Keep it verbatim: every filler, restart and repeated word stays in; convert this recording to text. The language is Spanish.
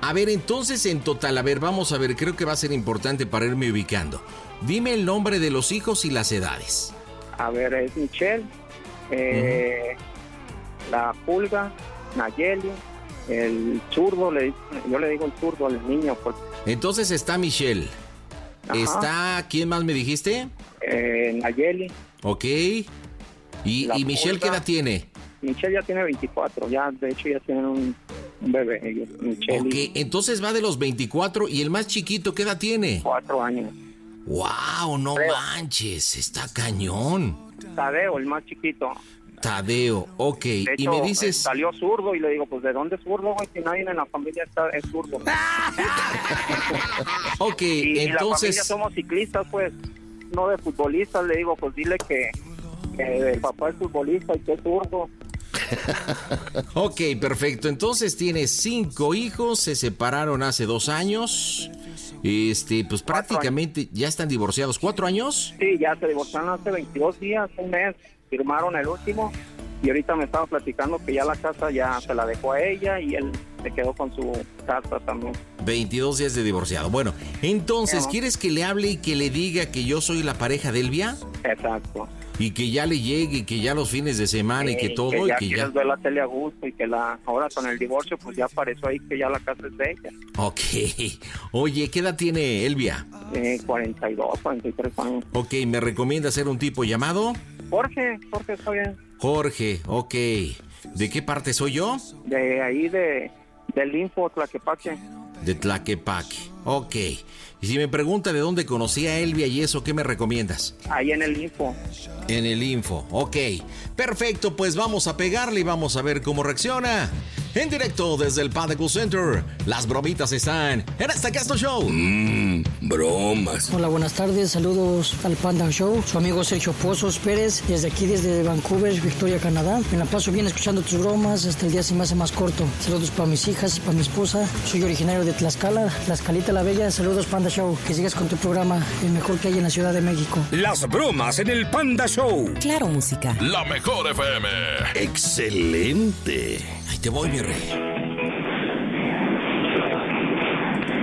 A ver, entonces en total, a ver, vamos a ver, creo que va a ser importante para irme ubicando. Dime el nombre de los hijos y las edades. A ver, es Michelle, eh, uh-huh. la Pulga, Nayeli, el zurdo, le, yo le digo el zurdo al niño. Porque... Entonces está Michelle. Ajá. Está, ¿quién más me dijiste? Eh, Nayeli. Ok. ¿Y, y Michelle qué edad tiene? Michelle ya tiene veinticuatro, ya de hecho ya tienen un, un bebé. Michelle. Ok, entonces va de los veinticuatro y el más chiquito, ¿qué edad tiene? Cuatro años. ¡Wow! No Tadeo. Manches, está cañón. Tadeo, el más chiquito. Tadeo, ok. De hecho, y me dices... salió zurdo y le digo, pues ¿de dónde es zurdo, güey? Si nadie en la familia está, es zurdo. Ok, y, entonces... Y la familia somos ciclistas, pues, no de futbolistas. Le digo, pues dile que, que el papá es futbolista y que es zurdo. Ok, perfecto. Entonces tienes cinco hijos, se separaron hace dos años... Este, pues prácticamente ya están divorciados. ¿Cuatro años? Sí, ya se divorciaron hace veintidós días, un mes. Firmaron el último y ahorita me estaba platicando que ya la casa ya se la dejó a ella y él se quedó con su casa también. veintidós días de divorciado. Bueno, entonces, ¿no? ¿Quieres que le hable y que le diga que yo soy la pareja de Elvia? Exacto. Y que ya le llegue, que ya los fines de semana sí, y que todo. Que ya y que quieres ya ver la tele a gusto y que la ahora con el divorcio pues ya apareció ahí que ya la casa es de ella. Ok. Oye, ¿qué edad tiene Elvia? Eh, cuarenta y dos, cuarenta y tres años. Ok, ¿me recomienda hacer un tipo llamado? Jorge, Jorge está bien. Jorge, ok. ¿De qué parte soy yo? De ahí de del Info Tlaquepaque. De Tlaquepaque, ok. Y si me pregunta de dónde conocí a Elvia y eso, ¿qué me recomiendas? Ahí en el Info. En el Info, ok. Perfecto, pues vamos a pegarle y vamos a ver cómo reacciona. En directo desde el Panda Cool Center, las bromitas están en este Casto Show. Mmm, bromas. Hola, buenas tardes, saludos al Panda Show. Su amigo Sergio Pozos Pérez, desde aquí, desde Vancouver, Victoria, Canadá. Me la paso bien escuchando tus bromas, hasta el día se me hace más corto. Saludos para mis hijas y para mi esposa. Soy originario de Tlaxcala, Tlaxcalita la Bella. Saludos, Panda Show. Que sigas con tu programa, el mejor que hay en la Ciudad de México. Las bromas en el Panda Show. Claro, música. La mejor F M. Excelente. Ahí te voy, mi rey.